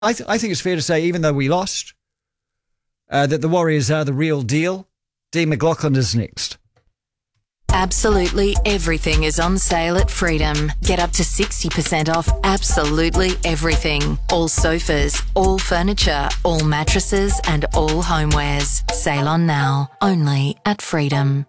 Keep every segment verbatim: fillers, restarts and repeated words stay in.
I, th- I think it's fair to say, even though we lost, uh, that the Warriors are the real deal. Dean McLaughlin is next. Absolutely everything is on sale at Freedom. Get up to sixty percent off absolutely everything. All sofas, all furniture, all mattresses and all homewares. Sale on now, only at Freedom.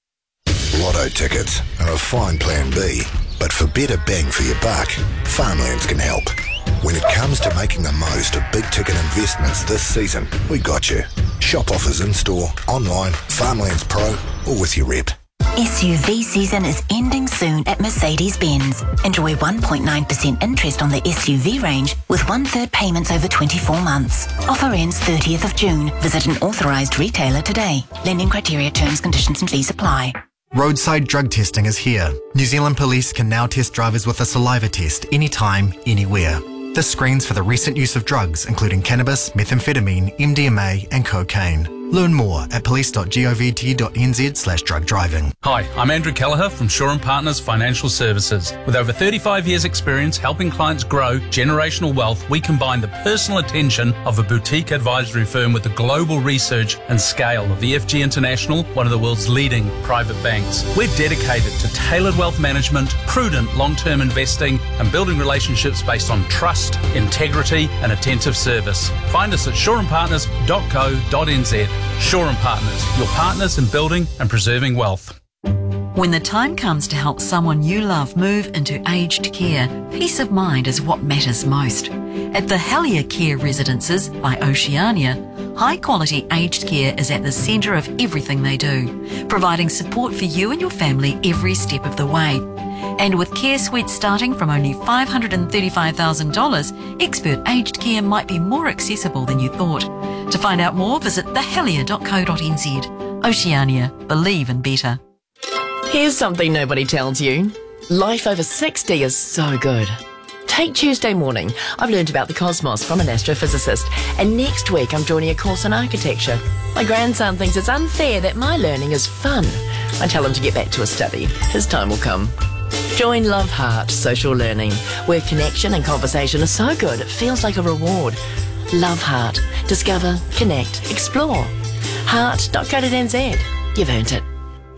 Lotto tickets are a fine plan B, but for better bang for your buck, Farmlands can help. When it comes to making the most of big-ticket investments this season, we got you. Shop offers in-store, online, Farmlands Pro, or with your rep. S U V season is ending soon at Mercedes-Benz. Enjoy one point nine percent interest on the S U V range with one-third payments over twenty-four months. Offer ends thirtieth of June. Visit an authorised retailer today. Lending criteria, terms, conditions and fees apply. Roadside drug testing is here. New Zealand Police can now test drivers with a saliva test anytime, anywhere. This screens for the recent use of drugs, including cannabis, methamphetamine, M D M A and cocaine. Learn more at police.govt.nz slash drug driving. Hi, I'm Andrew Kelleher from Shaw and Partners Financial Services. With over thirty-five years experience helping clients grow generational wealth, we combine the personal attention of a boutique advisory firm with the global research and scale of E F G International, one of the world's leading private banks. We're dedicated to tailored wealth management, prudent long-term investing and building relationships based on trust, integrity and attentive service. Find us at shaw and partners dot co dot n z. Shaw and Partners, your partners in building and preserving wealth. When the time comes to help someone you love move into aged care, peace of mind is what matters most. At the Helier Care Residences by Oceania, high-quality aged care is at the centre of everything they do, providing support for you and your family every step of the way. And with care suites starting from only five hundred thirty-five thousand dollars, expert aged care might be more accessible than you thought. To find out more, visit the helier dot co dot n z. Oceania, believe in better. Here's something nobody tells you. Life over sixty is so good. Take Tuesday morning. I've learned about the cosmos from an astrophysicist, and next week I'm joining a course on architecture. My grandson thinks it's unfair that my learning is fun. I tell him to get back to his study. His time will come. Join Love Heart Social Learning, where connection and conversation are so good it feels like a reward. Love Heart. Discover, connect, explore. heart dot co dot n z. You've earned it.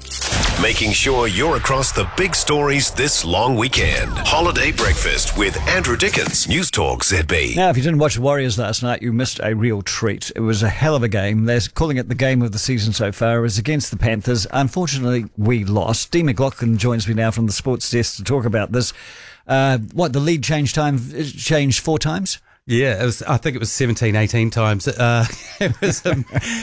Making sure you're across the big stories this long weekend. Holiday Breakfast with Andrew Dickens, News Talk Z B. Now, if you didn't watch the Warriors last night, you missed a real treat. It was a hell of a game. They're calling it the game of the season so far. It was against the Panthers. Unfortunately, we lost. Dean McLaughlin joins me now from the sports desk to talk about this. Uh, what, the lead change time changed four times? Yeah, it was, I think it was seventeen, eighteen times. Uh, it was um,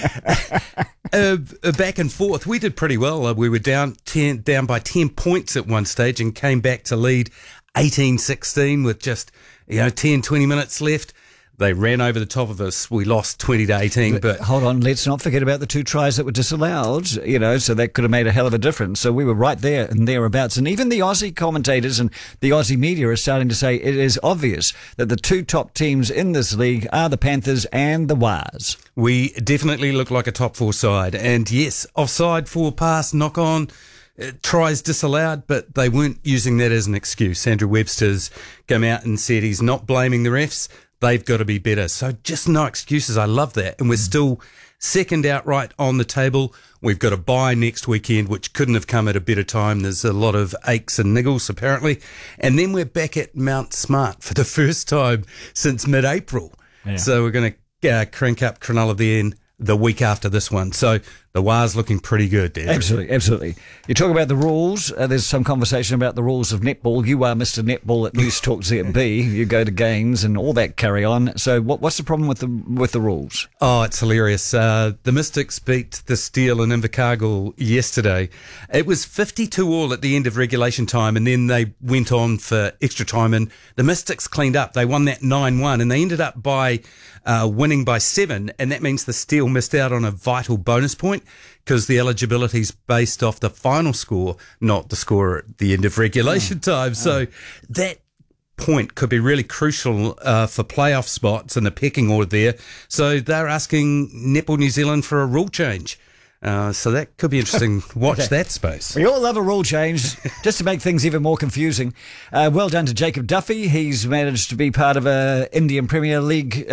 uh, back and forth. We did pretty well. Uh, we were down ten, down by ten points at one stage and came back to lead eighteen sixteen with just, you know, ten, twenty minutes left. They ran over the top of us. We lost twenty to eighteen. But, but hold on, let's not forget about the two tries that were disallowed, you know, so that could have made a hell of a difference. So we were right there and thereabouts. And even the Aussie commentators and the Aussie media are starting to say it is obvious that the two top teams in this league are the Panthers and the Wars. We definitely look like a top four side. And yes, offside, four pass, knock on. Uh, tries disallowed, but they weren't using that as an excuse. Andrew Webster's come out and said he's not blaming the refs. They've got to be better. So just no excuses. I love that. And we're still second outright on the table. We've got a bye next weekend, which couldn't have come at a better time. There's a lot of aches and niggles, apparently. And then we're back at Mount Smart for the first time since mid-April. Yeah. So we're going to uh, crank up Cronulla then the week after this one. So the Wars looking pretty good, Dad. Absolutely, absolutely. You talk about the rules. Uh, there's some conversation about the rules of netball. You are Mister Netball at News Talk Z B. You go to games and all that carry on. So what, what's the problem with the with the rules? Oh, it's hilarious. Uh, the Mystics beat the Steel in Invercargill yesterday. It was fifty-two all at the end of regulation time, and then they went on for extra time, and the Mystics cleaned up. They won that nine one, and they ended up by uh, winning by seven, and that means the Steel missed out on a vital bonus point, because the eligibility is based off the final score, not the score at the end of regulation oh. time. So oh. that point could be really crucial uh, for playoff spots and the pecking order there. So they're asking Netball New Zealand for a rule change. Uh, so that could be interesting. Watch Okay. that space. We all love a rule change, just to make things even more confusing. Uh, well done to Jacob Duffy. He's managed to be part of a Indian Premier League